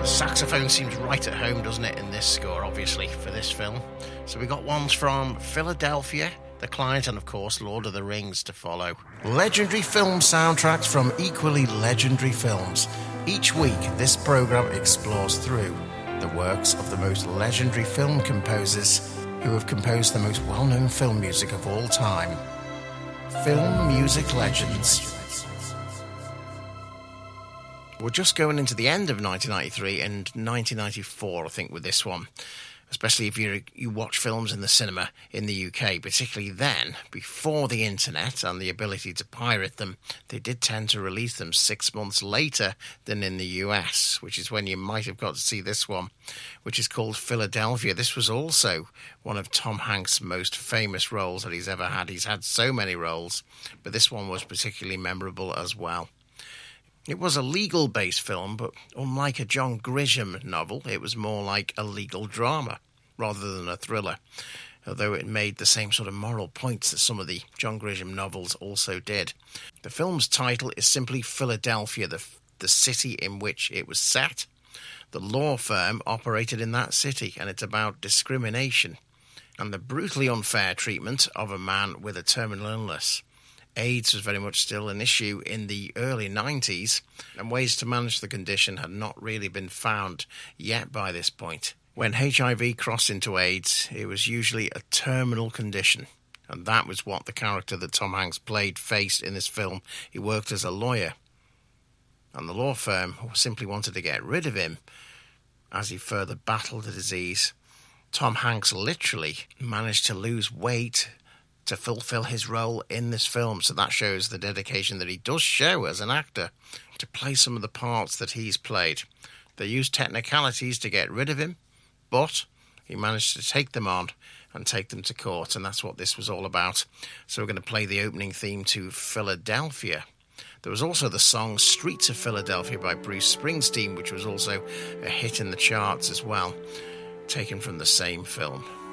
Saxophone seems right at home, doesn't it, in this score, obviously, for this film. So we got ones from Philadelphia, The Client, and of course Lord of the Rings to follow. Legendary film soundtracks from equally legendary films. Each week, this programme explores through the works of the most legendary film composers who have composed the most well-known film music of all time. Film Music Legends. We're just going into the end of 1993 and 1994, I think, with this one. Especially if you watch films in the cinema in the UK, particularly then, before the internet and the ability to pirate them, they did tend to release them 6 months later than in the US, which is when you might have got to see this one, which is called Philadelphia. This was also one of Tom Hanks' most famous roles that he's ever had. He's had so many roles, but this one was particularly memorable as well. It was a legal-based film, but unlike a John Grisham novel, it was more like a legal drama rather than a thriller, although it made the same sort of moral points that some of the John Grisham novels also did. The film's title is simply Philadelphia, the city in which it was set. The law firm operated in that city, and it's about discrimination and the brutally unfair treatment of a man with a terminal illness. AIDS was very much still an issue in the early 90s, and ways to manage the condition had not really been found yet by this point. When HIV crossed into AIDS, it was usually a terminal condition, and that was what the character that Tom Hanks played faced in this film. He worked as a lawyer, and the law firm simply wanted to get rid of him as he further battled the disease. Tom Hanks literally managed to lose weight to fulfill his role in this film. So that shows the dedication that he does show as an actor to play some of the parts that he's played. They used technicalities to get rid of him, but he managed to take them on and take them to court, and that's what this was all about. So we're going to play the opening theme to Philadelphia. There was also the song Streets of Philadelphia by Bruce Springsteen, which was also a hit in the charts as well, taken from the same film.